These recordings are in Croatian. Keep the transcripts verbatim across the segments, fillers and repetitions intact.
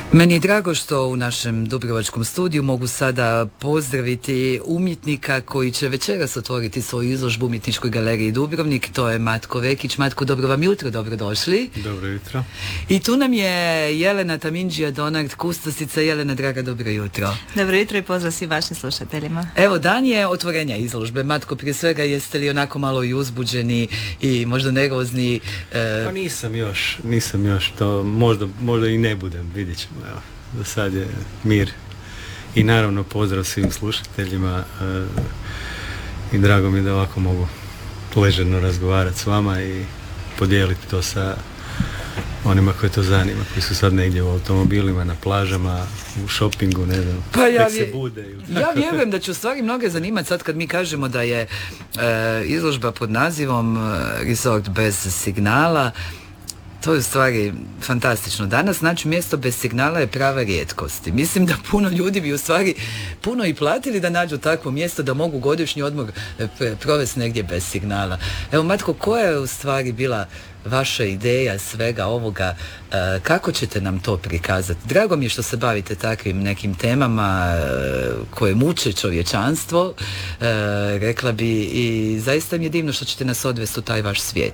Meni je drago što u našem dubrovačkom studiju mogu sada pozdraviti umjetnika koji će večeras otvoriti svoju izložbu u Umjetničkoj galeriji Dubrovnik. To je Matko Vekić. Matko, dobro vam jutro, dobrodošli. Dobro jutro. I tu nam je Jelena Tamindžija Donard, kustosica. Jelena, draga, dobro jutro. Dobro jutro i pozdrav svim vašim slušateljima. Evo, dan je otvorenja izložbe. Matko, prije svega, jeste li onako malo i uzbuđeni i možda nervozni? E... Pa nisam još, nisam još, to možda, možda i ne budem, vidjet ćemo. Evo, do sad je mir i naravno pozdrav svim slušateljima e, i drago mi je da ovako mogu ležerno razgovarati s vama i podijeliti to sa onima koje to zanima, koji su sad negdje u automobilima, na plažama, u šopingu, ne znam, pa ja nek se bude. Ja vjerujem da će u stvari mnoge zanimati sad kad mi kažemo da je e, izložba pod nazivom e, Resort bez signala. To je u stvari fantastično. Danas, znači, mjesto bez signala je prava rijetkost. Mislim da puno ljudi bi u stvari puno i platili da nađu takvo mjesto da mogu godišnji odmor provesti negdje bez signala. Evo, Matko, koja je u stvari bila vaša ideja svega ovoga? E, kako ćete nam to prikazati? Drago mi je što se bavite takvim nekim temama e, koje muče čovječanstvo, e, rekla bi, i zaista mi je divno što ćete nas odvesti u taj vaš svijet.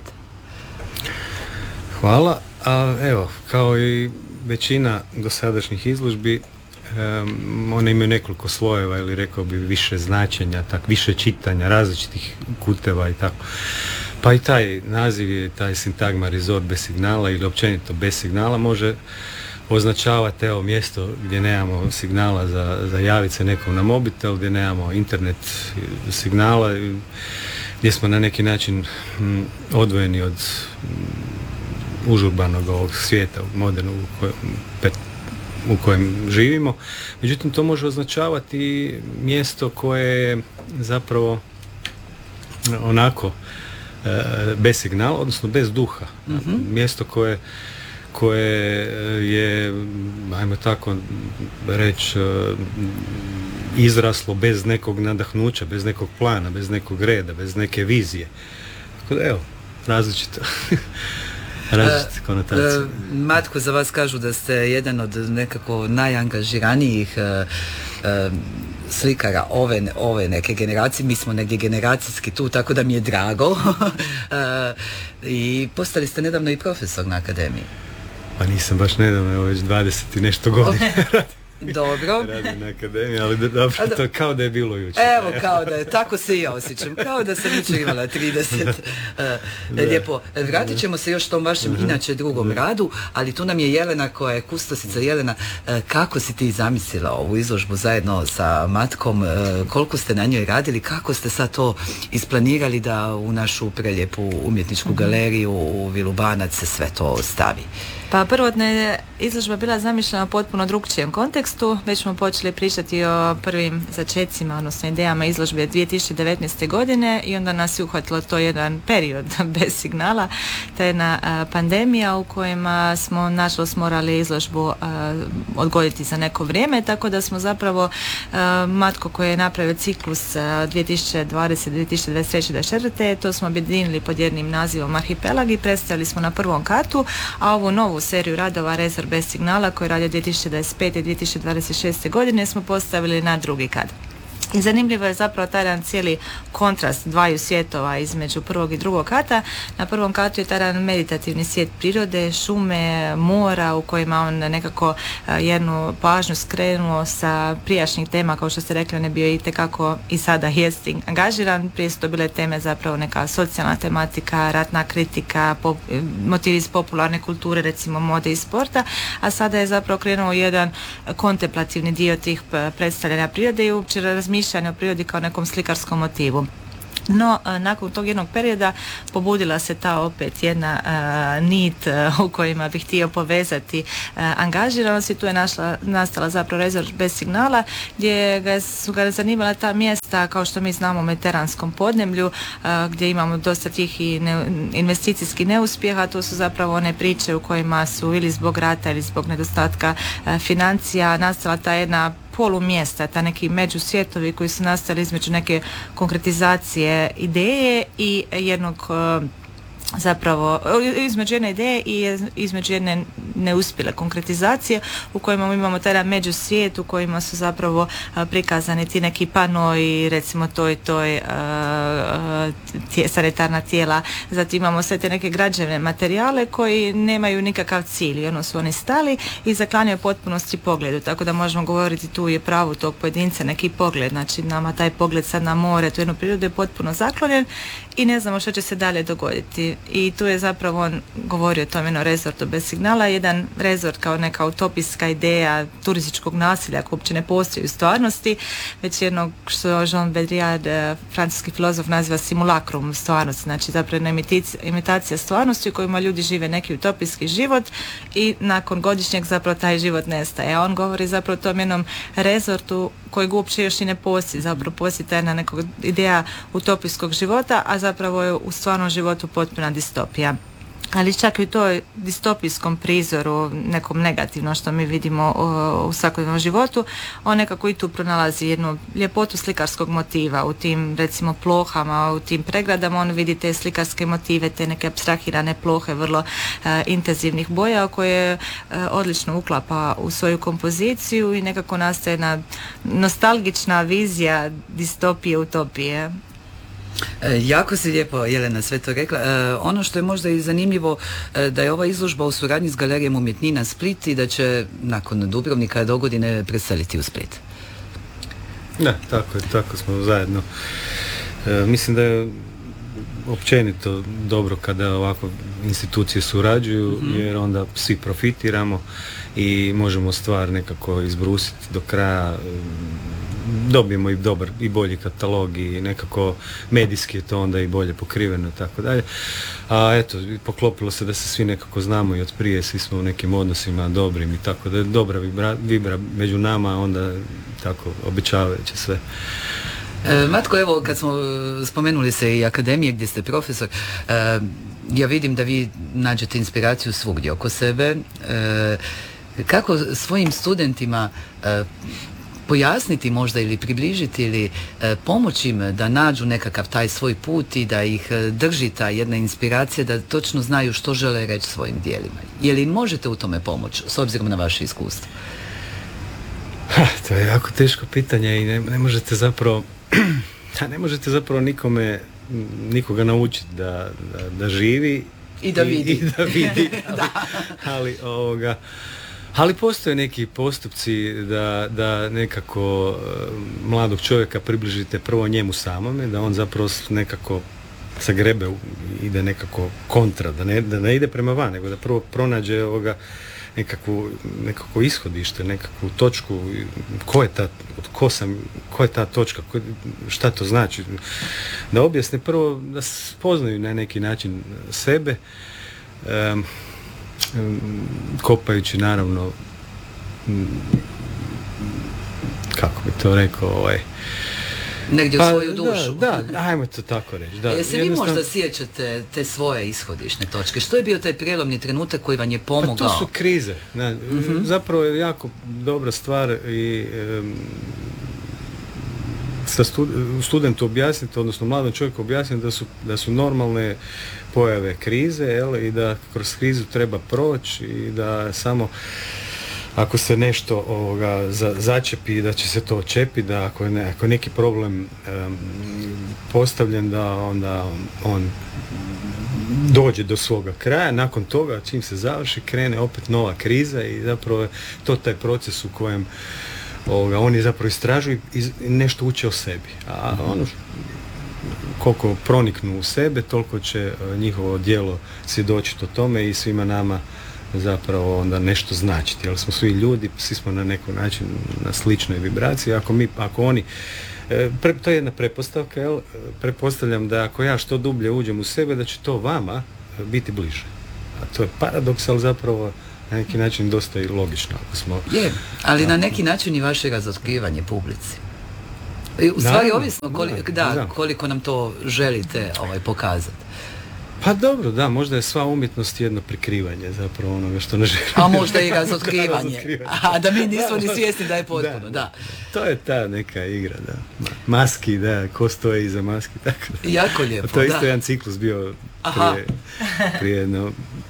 Hvala. A evo, kao i većina dosadašnjih izložbi, um, one imaju nekoliko slojeva ili rekao bi više značenja, tak, više čitanja, različitih kuteva i tako. Pa i taj naziv je, taj sintagma Resort bez signala ili općenito bez signala može označavati evo mjesto gdje nemamo signala za, za javiti se nekom na mobitel, gdje nemamo internet signala, gdje smo na neki način m, odvojeni od m, užurbanog ovog svijeta, modernog u kojem, u kojem živimo. Međutim, to može označavati mjesto koje je zapravo onako e, bez signala, odnosno bez duha. Mm-hmm. Mjesto koje, koje je, ajmo tako reći, izraslo bez nekog nadahnuća, bez nekog plana, bez nekog reda, bez neke vizije. Tako da, evo, različito. različite konotacije. Uh, uh, Matko, za vas kažu da ste jedan od nekako najangažiranijih uh, uh, slikara ove, ove neke generacije. Mi smo negdje generacijski tu, tako da mi je drago. uh, I postali ste nedavno i profesor na akademiji. Pa nisam baš nedavno, evo već dvadeset i nešto godina. Dobro. Radim na akademiji, ali dobro, to je kao da je bilo jučer. Evo, kao da je, tako se i ja osjećam, kao da sam jučer imala trideset. Uh, lijepo, vratit ćemo se još tom vašem uh-huh. inače drugom uh-huh. radu, ali tu nam je Jelena koja je kustosica. Jelena, uh, kako si ti zamislila ovu izložbu zajedno sa Matkom, uh, koliko ste na njoj radili, kako ste sad to isplanirali da u našu prelijepu umjetničku uh-huh. galeriju u Vilu Banac se sve to stavi? Pa prvotna je izložba bila zamišljena u potpuno drugčijem kontekstu. Već smo počeli pričati o prvim začecima, odnosno idejama izložbe dvije tisuće devetnaeste. godine i onda nas je uhvatilo to jedan period bez signala, ta jedna a, pandemija u kojima smo nažalost morali izložbu a, odgoditi za neko vrijeme, tako da smo zapravo a, Matko koji je napravio ciklus a, dvije tisuće dvadesete. dvije tisuće dvadeset treće. dvadeset četvrte. to smo objedinili pod jednim nazivom Arhipelag i predstavili smo na prvom katu, a ovu novu seriju radova Resort bez signala koji radi dvije tisuće dvadeset pete. i dvije tisuće dvadeset šeste. godine smo postavili na drugi kat. I zanimljivo je zapravo taj jedan cijeli kontrast dvaju svjetova između prvog i drugog kata. Na prvom katu je taj jedan meditativni svijet prirode, šume, mora u kojima on nekako jednu pažnju skrenuo sa prijašnjih tema, kao što ste rekli, on je bio itekako i sada jest angažiran. Prije su to bile teme zapravo neka socijalna tematika, ratna kritika, pop, motivi iz popularne kulture, recimo mode i sporta, a sada je zapravo krenuo jedan kontemplativni dio tih predstavljanja prirode i uopće razmišljanja o prirodi kao nekom slikarskom motivu. No, nakon tog jednog perioda pobudila se ta opet jedna uh, nit uh, u kojima bih htio povezati uh, angažiranost i tu je našla, nastala zapravo Resort bez signala, gdje ga, su ga zanimala ta mjesta, kao što mi znamo, u mediteranskom podneblju, uh, gdje imamo dosta tih i ne, investicijskih neuspjeha. To su zapravo one priče u kojima su ili zbog rata ili zbog nedostatka uh, financija nastala ta jedna polumjesta, ta neki međusvjetovi koji su nastali između neke konkretizacije ideje i jednog zapravo između jedne ideje i između jedne neuspjele konkretizacije u kojima imamo taj međusvijet u kojima su zapravo prikazani ti neki panoi, recimo toj toj tje, sanitarna tijela, zatim imamo sve te neke građevne materijale koji nemaju nikakav cilj, ono su oni stali i zaklanjaju potpunosti pogledu, tako da možemo govoriti tu je pravo tog pojedinca neki pogled, znači nama taj pogled sad na more, tu jednu prirodu je potpuno zaklonjen i ne znamo što će se dalje dogoditi. I tu je zapravo on govorio o tom jednom rezortu bez signala, jedan rezort kao neka utopijska ideja turističkog nasilja koja uopće ne postoji u stvarnosti, već jednog što Jean Baudrillard, francuski filozof, naziva simulakrum stvarnosti, znači zapravo jedna imitacija stvarnosti u kojima ljudi žive neki utopijski život i nakon godišnjeg zapravo taj život nestaje. A on govori zapravo o tom jednom rezortu kojeg uopće još i ne postoji, zapravo postoji ta jedna neka ideja utopijskog života, a zapravo je u stvarnom životu potpuna distopija. Ali čak i u toj distopijskom prizoru, nekom negativnom što mi vidimo u svakodnevnom životu, on nekako i tu pronalazi jednu ljepotu slikarskog motiva u tim recimo plohama, u tim pregradama on vidi te slikarske motive, te neke apstrahirane plohe vrlo uh, intenzivnih boja koje uh, odlično uklapa u svoju kompoziciju i nekako nastaje jedna nostalgična vizija distopije, utopije. E, jako si lijepo, Jelena, sve to rekla. E, ono što je možda i zanimljivo, e, da je ova izložba u suradnji s Galerijom umjetnina Split i da će nakon Dubrovnika do godine preseliti u Split. Da, tako je, tako smo zajedno. E, mislim da je općenito dobro kada ovako institucije surađuju, mm-hmm. jer onda svi profitiramo i možemo stvar nekako izbrusiti do kraja, dobijemo i dobar i bolji katalog i nekako medijski je to onda i bolje pokriveno i tako dalje. A eto, poklopilo se da se svi nekako znamo i od prije, svi smo u nekim odnosima dobrim i tako da je dobra vibra, vibra među nama, onda tako obećavajuće sve. E, Matko, evo kad smo spomenuli se i akademije gdje ste profesor, e, ja vidim da vi nađete inspiraciju svugdje oko sebe. E, kako svojim studentima e, pojasniti možda ili približiti ili e, pomoći im da nađu nekakav taj svoj put i da ih e, drži ta jedna inspiracija, da točno znaju što žele reći svojim dijelima. Je li možete u tome pomoći s obzirom na vaše iskustvo? Ha, to je jako teško pitanje i ne, ne možete zapravo ne možete zapravo nikome nikoga naučiti da, da, da živi i da vidi, i, i da vidi ali, ali ovoga ali postoje neki postupci da, da nekako uh, mladog čovjeka približite prvo njemu samome, da on zapravo nekako sa grebe ide nekako kontra, da ne, da ne ide prema van, nego da prvo pronađe ovoga nekakvu, nekako ishodište, nekakvu točku, ko je ta, ko sam, ko je ta točka, ko, šta to znači, da objasne prvo, da spoznaju na neki način sebe, um, kopajući naravno, kako bi to rekao, ovaj, negdje pa, u svoju dušu. Da, da, ajmo to tako reći. Da. Jesi vi možda sjećate te svoje ishodišne točke? Što je bio taj prijelomni trenutak koji vam je pomogao? Pa to su krize. Ne, mm-hmm. Zapravo je jako dobra stvar i um, sa stud- studentu objasniti, odnosno mladom čovjeku objasniti da su, da su normalne pojave krize, jel, i da kroz krizu treba proći i da samo ako se nešto ovoga za, začepi, da će se to očepi, da ako je, ne, ako je neki problem um, postavljen, da onda on, on dođe do svoga kraja, nakon toga čim se završi krene opet nova kriza i zapravo je to taj proces u kojem ovoga, oni zapravo istražuju i nešto uče o sebi. A ono koliko proniknu u sebe, toliko će njihovo djelo svjedočiti o tome i svima nama zapravo onda nešto značiti, jer smo svi ljudi, svi smo na neki način na sličnoj vibraciji. Ako mi, ako oni, pre, to je jedna pretpostavka, jel? Pretpostavljam da ako ja što dublje uđem u sebe, da će to vama biti bliže. A to je paradoks, ali zapravo na neki način dosta i logično. Ako smo, je, ali da, na neki način i vaše razotkrivanje publici. U stvari, ovisno koliko, da, da, koliko nam to želite ovaj, pokazati. Pa dobro, da, možda je sva umjetnost jedno prikrivanje zapravo onoga što ne želimo. A možda i razotkrivanje. A da mi nismo ni svjesni da je potpuno, da. da. To je ta neka igra, da. Maski, da, ko stoji iza maski, tako da. Jako lijepo, to je isto da. jedan ciklus bio prije, prije jedno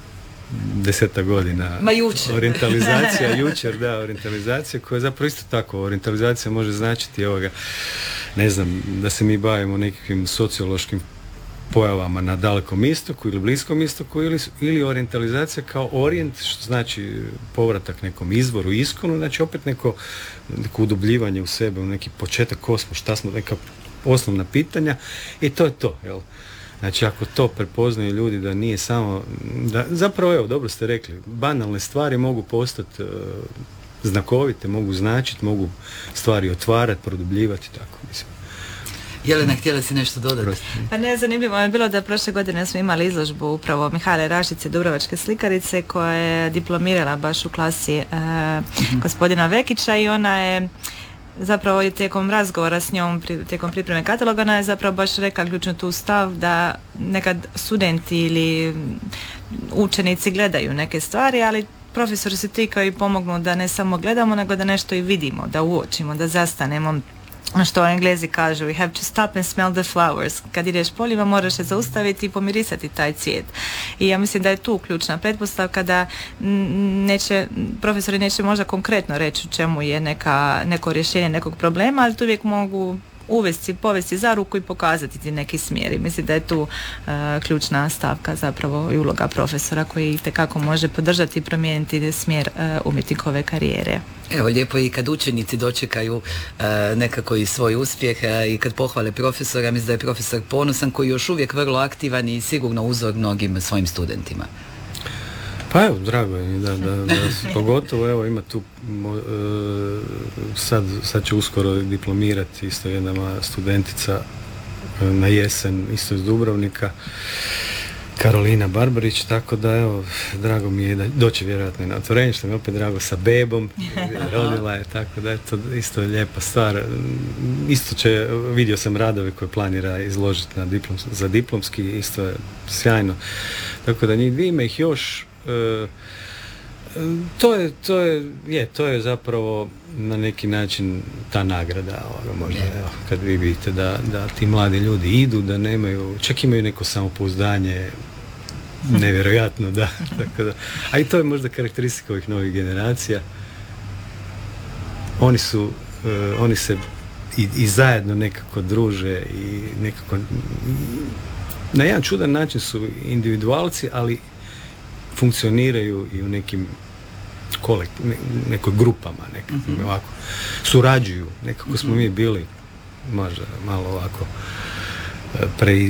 deseta godina. Ma jučer. Orientalizacija, jučer, da, orientalizacija koja je zapravo isto tako. Orientalizacija može značiti ovoga, ne znam, da se mi bavimo nekakvim sociološkim pojavama na Dalekom istoku ili Bliskom istoku ili, ili orijentalizacija kao orijent, što znači povratak nekom izvoru, iskonu, znači opet neko, neko udubljivanje u sebe, u neki početak kosmos, šta smo, neka osnovna pitanja i to je to, jel? Znači ako to prepoznaju ljudi da nije samo, da, zapravo evo, dobro ste rekli, banalne stvari mogu postati uh, znakovite, mogu značiti, mogu stvari otvarati, produbljivati, tako mislim. Jelena, htjela si nešto dodati? Pa ne, zanimljivo je bilo da prošle godine smo imali izložbu upravo Mihajle Rašice, dubrovačke slikarice, koja je diplomirala baš u klasi e, mm-hmm. gospodina Vekića i ona je zapravo i tijekom razgovora s njom, pri, tijekom pripreme kataloga, ona je zapravo baš rekla ključno tu stav da nekad studenti ili učenici gledaju neke stvari, ali profesori su ti koji pomognu da ne samo gledamo, nego da nešto i vidimo, da uočimo, da zastanemo. Što Englezi kažu, we have to stop and smell the flowers. Kad ideš poljima moraš se zaustaviti i pomirisati taj cvijet. I ja mislim da je tu ključna pretpostavka da neće, profesori neće možda konkretno reći u čemu je neka, neko rješenje nekog problema, ali tu uvijek mogu uvesti, povesti za ruku i pokazati ti neki smjer. I mislim da je tu uh, ključna stavka zapravo i uloga profesora koji itekako može podržati i promijeniti smjer uh, umjetnikove karijere. Evo, lijepo je i kad učenici dočekaju uh, nekako i svoj uspjeh uh, i kad pohvale profesora, mislim da je profesor ponosan koji je još uvijek vrlo aktivan i sigurno uzor mnogim svojim studentima. Pa evo, drago je da, da, da pogotovo evo ima tu uh, sad, sad će uskoro diplomirati isto jedna moja studentica uh, na jesen isto iz Dubrovnika, Karolina Barbarić, tako da evo, drago mi je da doći vjerojatno i na otvorenje, što mi je opet drago sa bebom, rodila je, tako da je to isto lijepa stvar. Isto će, vidio sam radove koje planira izložiti na diplom, za diplomski, isto je sjajno. Tako da njih dvije, ima ih još. E, to je, to je, je, to je zapravo na neki način ta nagrada, ovoga, možda, evo, kad vi vidite da, da ti mladi ljudi idu, da nemaju, čak imaju neko samopouzdanje, nevjerojatno, da, tako da, a i to je možda karakteristika ovih novih generacija. Oni su, uh, oni se i, i zajedno nekako druže i nekako, na jedan čudan način su individualci, ali funkcioniraju i u nekim kolekt, ne, nekoj grupama, nekakvim, mm-hmm. ovako, surađuju, nekako mm-hmm. smo mi bili možda malo ovako pre,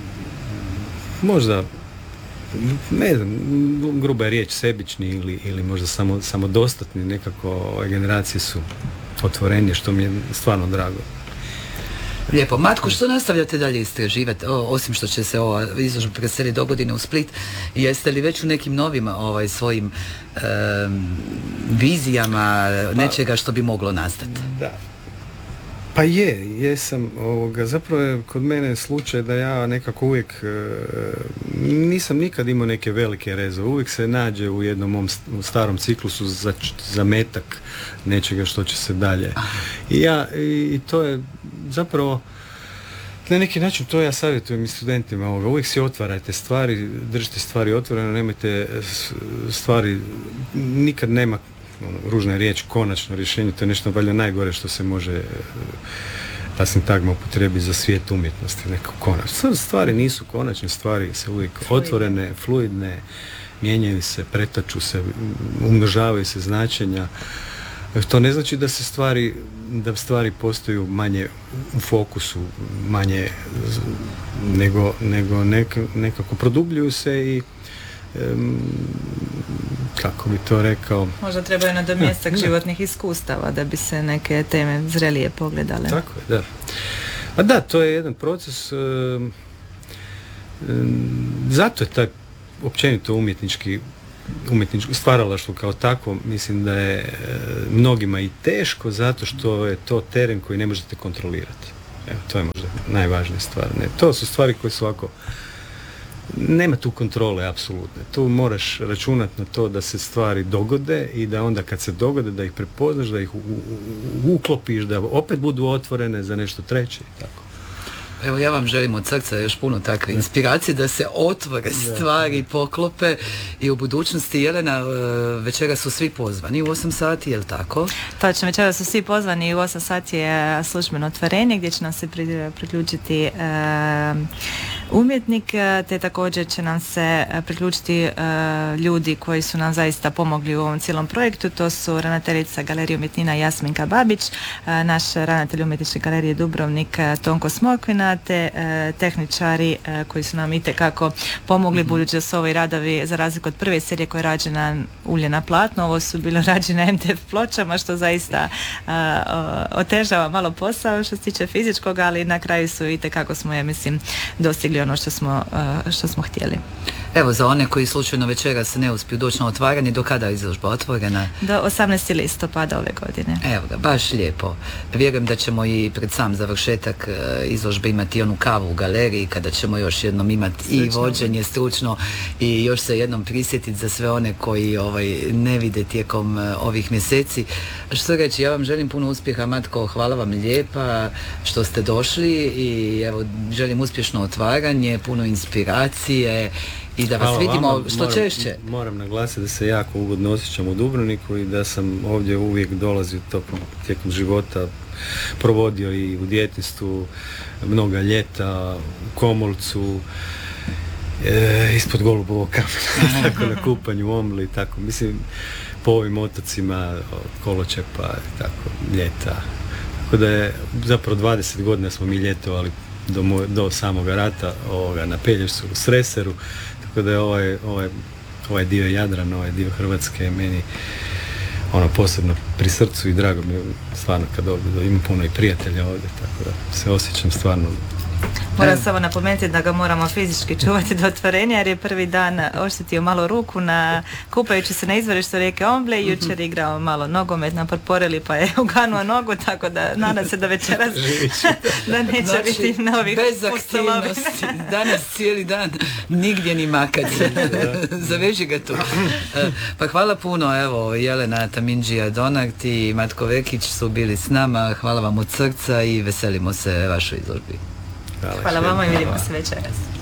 možda ne znam, gruba je riječ, sebični ili, ili možda samo, samodostatni, nekako ove generacije su otvorenije, što mi je stvarno drago. Lijepo. Matko, što nastavljate dalje istraživati, o, osim što će se ova izložba preseliti do godine u Split, jeste li već u nekim novim ovaj, svojim e, vizijama pa, nečega što bi moglo nastati? Da. Pa je, jesam, ovoga, zapravo je kod mene slučaj da ja nekako uvijek e, nisam nikad imao neke velike rezove, uvijek se nađe u jednom mom starom ciklusu za, za metak nečega što će se dalje. I ja, i, i to je zapravo na neki način to ja savjetujem i studentima ovoga, uvijek si otvarajte stvari, držite stvari otvorene, nemojte stvari, nikad nema ono, ružna riječ, konačno rješenje, to je nešto valjda najgore što se može ta sintagma upotrebi za svijet umjetnosti, neko konačno. Stvari nisu konačne, stvari se uvijek otvorene, fluidne, mijenjaju se, pretaču se, umnožavaju se značenja. To ne znači da se stvari, da stvari postaju manje u fokusu, manje nego, nego nek, nekako produbljuju se i um, kako bi to rekao, možda trebaju nadomjestak ja, životnih iskustava da bi se neke teme zrelije pogledale. Tako je, da. A da, to je jedan proces, um, um, zato je taj općenito umjetnički umjetničko stvaralaštvo kao takvo, mislim da je e, mnogima i teško zato što je to teren koji ne možete kontrolirati. Evo, to je možda najvažnija stvar. Ne? To su stvari koje su ovako nema tu kontrole apsolutne. Tu moraš računati na to da se stvari dogode i da onda kad se dogode da ih prepoznaš, da ih u, u, uklopiš, da opet budu otvorene za nešto treće i tako. Evo ja vam želim od srca još puno takve inspiracije da se otvore stvari, poklope i u budućnosti. Jelena, večera su svi pozvani u osam sati, je li tako? Točno, večera su svi pozvani, u osam sati je službeno otvorenje gdje će nam se priključiti e, umjetnik, te također će nam se priključiti e, ljudi koji su nam zaista pomogli u ovom cijelom projektu. To su ravnateljica Galerije umjetnina Jasminka Babić, e, naš ravnatelj umjetničke galerije Dubrovnik Tonko Smokvina, te e, tehničari e, koji su nam itekako pomogli, mm-hmm. budući da su ovi radovi, za razliku od prve serije koja je rađena ulje na platno, ovo su bilo rađene em de ef pločama, što zaista e, otežava malo posao što se tiče fizičkog, ali na kraju su itekako smo, ja mislim, dostigli ono što smo, e, što smo htjeli. Evo, za one koji slučajno večeras ne uspiju doći na otvaranje, do kada je izložba otvorena? Do osamnaestog listopada ove godine. Evo ga, baš lijepo. Vjerujem da ćemo i pred sam završetak izložbe imati onu kavu u galeriji, kada ćemo još jednom imati i vođenje stručno i još se jednom prisjetiti za sve one koji ovaj, ne vide tijekom ovih mjeseci. Što reći, ja vam želim puno uspjeha, Matko, hvala vam lijepa što ste došli i evo, želim uspješno otvaranje, puno inspiracije i da vas Hvala vidimo vama. što moram, češće. Moram naglasiti da se jako ugodno osjećam u Dubrovniku i da sam ovdje uvijek dolazio tokom, tijekom života, provodio i u djetinjstvu mnoga ljeta, u Komolcu, e, ispod Golubovog kamena, tako na kupanju u Ombli i tako. Mislim, po ovim otocima, od Koločepa, tako, ljeta. Tako da je zapravo dvadeset godina smo mi ljetovali do, moj, do samoga rata ovoga, na Pelješcu, u Sreseru. Tako da je ovaj, ovaj, ovaj dio Jadrana, ovaj dio Hrvatske meni ono posebno pri srcu i drago mi je stvarno kad ovdje imam puno i prijatelja ovdje, tako da se osjećam stvarno. Moram samo napomenuti da ga moramo fizički čuvati do otvorenja jer je prvi dan oštetio malo ruku na kupajući se na izvorištu rijeke Omble i jučer igrao malo nogomet na Porporeli pa je uganuo nogu, tako da nadam se da večeras da neće znači, biti novih bez aktivnosti. Danas cijeli dan nigdje ni makat. Zaveži ga tu. Pa hvala puno, evo Jelena Tamindžija Donakt i Matko Vekić su bili s nama. Hvala vam od srca i veselimo se vašoj izložbi. Hvala vama i vidimo se večeras.